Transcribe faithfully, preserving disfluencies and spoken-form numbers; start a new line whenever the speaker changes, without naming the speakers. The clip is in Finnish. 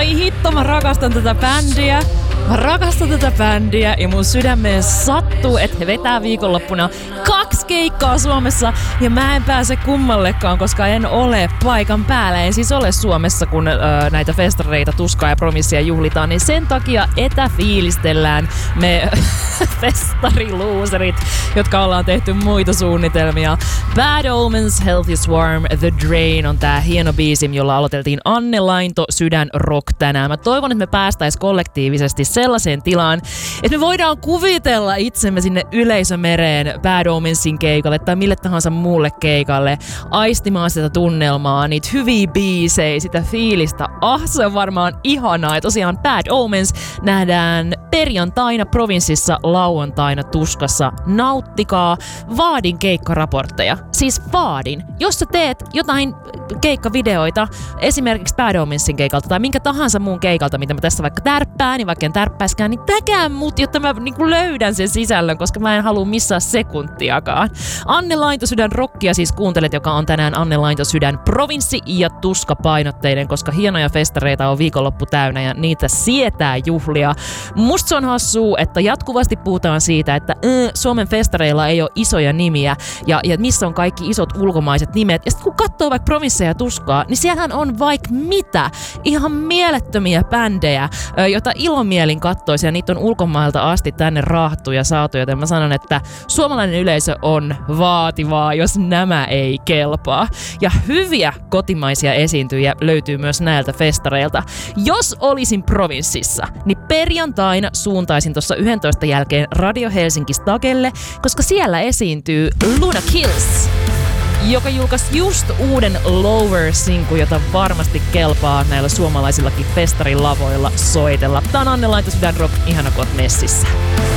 Ai hitto, mä rakastan tätä bändiä. Mä rakastan tätä bändiä ja mun sydämeen sattuu, että he vetää viikonloppuna kaksi keikkaa Suomessa ja mä en pääse kummallekaan, koska en ole paikan päällä. En siis ole Suomessa, kun ö, näitä festareita, Tuskaa ja Provinssia juhlitaan, niin sen takia etäfiilistellään me festariluuserit, jotka ollaan tehty muita suunnitelmia. Bad Omens, Healthy Swarm, The Drain on tää hieno biisi, jolla aloiteltiin Anne Lainto Sydän Rock tänään. Mä toivon, että me päästäis kollektiivisesti sellaiseen tilaan, että me voidaan kuvitella itsemme sinne yleisömereen Bad Omensin keikalle tai mille tahansa muulle keikalle, aistimaan sitä tunnelmaa, niitä hyviä biisejä, sitä fiilistä. Ah, se on varmaan ihanaa. Ja tosiaan Bad Omens nähdään perjantaina Provinssissa, lauantaina Tuskassa. Nauttikaa. Vaadin keikkaraportteja. Siis vaadin. Jos sä teet jotain keikkavideoita, esimerkiksi Bad Omensin keikalta tai minkä tahansa muun keikalta, mitä mä tässä vaikka tärppään, niin vaikka en tärppäiskään, niin täkää mut, jotta mä niinku löydän sen sisällön, koska mä en halua missään sekuntiakaan. Anne Lainto Sydän Rockia siis kuuntelet, joka on tänään Anne Lainto Sydän Provinssi ja Tuska painotteinen, koska hienoja festareita on viikonloppu täynnä ja niitä sietää juhlia. Musta se on hassua, että jatkuvasti puhutaan siitä, että äh, Suomen festareilla ei ole isoja nimiä ja, ja missä on kaikki isot ulkomaiset nimet. Ja sitten kun katsoo vaikka Provinssia ja Tuskaa, niin siellähän on vaikka mitä. Ihan mielettömiä bändejä, jota ilomielin kattoisi ja niitä on ulkomailta asti tänne raahattu ja saatu, joten mä sanon, että suomalainen yleisö on vaativaa, jos nämä ei kelpaa. Ja hyviä kotimaisia esiintyjiä löytyy myös näiltä festareilta. Jos olisin Provinssissa, niin perjantaina suuntaisin tuossa yksitoista jälkeen Radio Helsinki Stagelle, koska siellä esiintyy Luna Kills, joka julkaisi just uuden Lower-sinku, jota varmasti kelpaa näillä suomalaisillakin festarilavoilla soitella. Tää on Anne Lainto Sydän Rock, ihana kun oot messissä.